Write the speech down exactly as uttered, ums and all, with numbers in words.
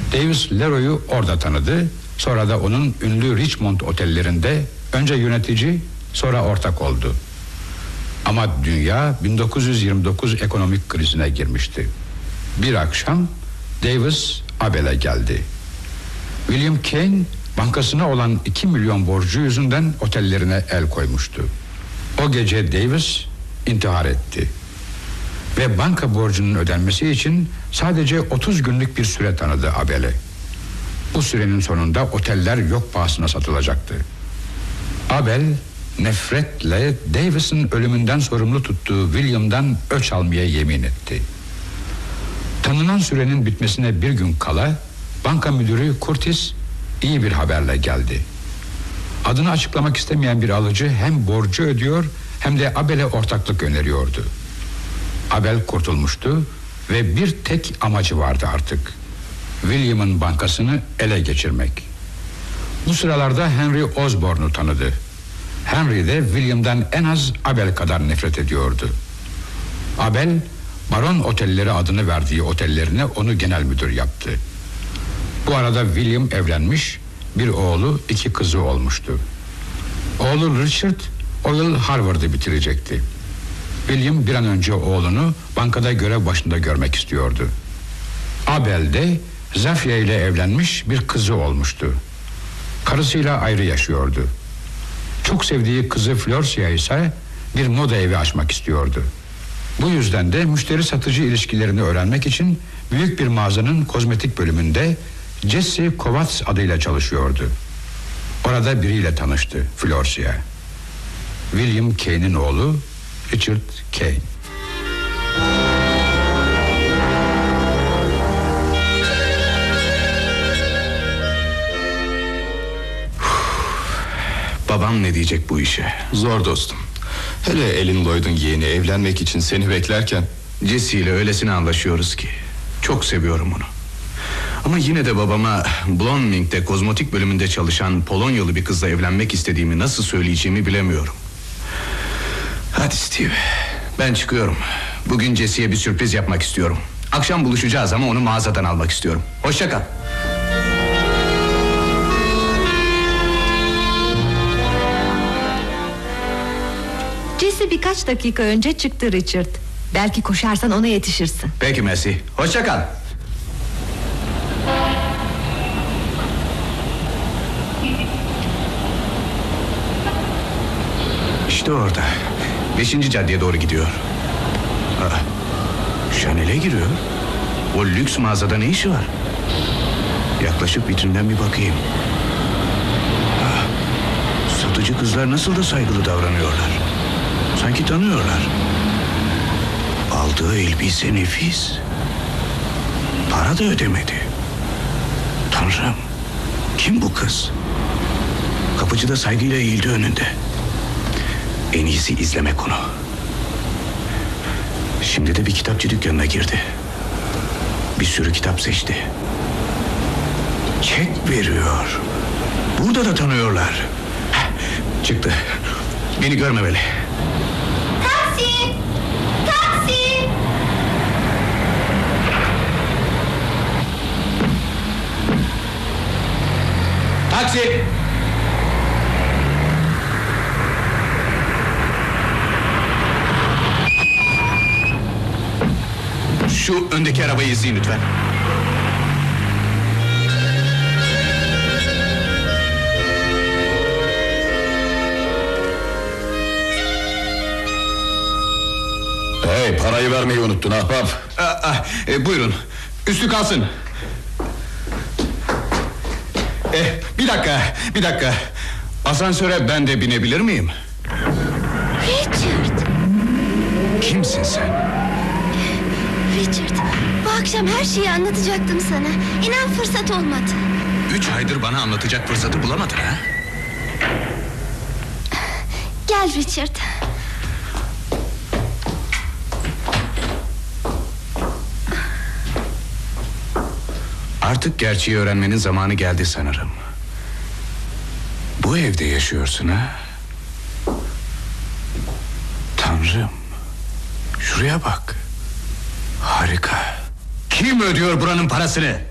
Davis Leroy'u orada tanıdı. Sonra da onun ünlü Richmond otellerinde önce yönetici, sonra ortak oldu. Ama dünya bin dokuz yüz yirmi dokuz ekonomik krizine girmişti. Bir akşam Davis Abel'e geldi. William Kane bankasına olan iki milyon borcu yüzünden otellerine el koymuştu. O gece Davis intihar etti. Ve banka borcunun ödenmesi için sadece otuz günlük bir süre tanıdı Abel'e. Bu sürenin sonunda oteller yok pahasına satılacaktı. Abel nefretle Davis'in ölümünden sorumlu tuttuğu William'dan öç almaya yemin etti. Tanınan sürenin bitmesine bir gün kala banka müdürü Curtis iyi bir haberle geldi. Adını açıklamak istemeyen bir alıcı hem borcu ödüyor hem de Abel'e ortaklık öneriyordu. Abel kurtulmuştu ve bir tek amacı vardı artık: William'ın bankasını ele geçirmek. Bu sıralarda Henry Osborne'u tanıdı. Henry de William'dan en az Abel kadar nefret ediyordu. Abel, Baron Otelleri adını verdiği otellerine onu genel müdür yaptı. Bu arada William evlenmiş, bir oğlu, iki kızı olmuştu. Oğlu Richard o yıl Harvard'ı bitirecekti. William bir an önce oğlunu bankada görev başında görmek istiyordu. Abel de Zafia ile evlenmiş, bir kızı olmuştu. Karısıyla ayrı yaşıyordu. Çok sevdiği kızı Florsia ise bir moda evi açmak istiyordu. Bu yüzden de müşteri satıcı ilişkilerini öğrenmek için büyük bir mağazanın kozmetik bölümünde Jesse Kovacs adıyla çalışıyordu. Orada biriyle tanıştı, Florsia. William Kane'in oğlu Richard Kane. Babam ne diyecek bu işe? Zor dostum. Hele Elin Lloyd'un yeğeni evlenmek için seni beklerken. Jesse ile öylesine anlaşıyoruz ki. Çok seviyorum onu. Ama yine de babama Blooming'de kozmetik bölümünde çalışan Polonyalı bir kızla evlenmek istediğimi nasıl söyleyeceğimi bilemiyorum. Hadi Steve, ben çıkıyorum. Bugün Jesse'ye bir sürpriz yapmak istiyorum. Akşam buluşacağız ama onu mağazadan almak istiyorum. Hoşça kal. Jesse birkaç dakika önce çıktı Richard. Belki koşarsan ona yetişirsin. Peki Mercy, hoşça kal. İşte orada. Beşinci caddeye doğru gidiyor. Aa, Chanel'e giriyor. O lüks mağazada ne işi var? Yaklaşıp vitrinden bir bakayım. Aa, satıcı kızlar nasıl da saygılı davranıyorlar. Sanki tanıyorlar. Aldığı elbise nefis. Para da ödemedi. Tanrım, kim bu kız? Kapıcı da saygıyla eğildi önünde. En iyisi izlemek onu. Şimdi de bir kitapçı dükkanına girdi. Bir sürü kitap seçti. Çek veriyor. Burada da tanıyorlar. Heh, çıktı. Beni görmemeli. Taksi! Taksi! Taksi! Şu öndeki arabayı izleyin lütfen. Hey, parayı vermeyi unuttun ahbap. Aa, aa, e, buyurun. Üstü kalsın. E, bir dakika, bir dakika. Asansöre ben de binebilir miyim? Richard! Kimsin sen? Richard, bu akşam her şeyi anlatacaktım sana. İnan fırsat olmadı. Üç aydır bana anlatacak fırsatı bulamadın ha? Gel Richard. Artık gerçeği öğrenmenin zamanı geldi sanırım. Bu evde yaşıyorsun ha? Tanrım, şuraya bak. Harika. Kim ödüyor buranın parasını?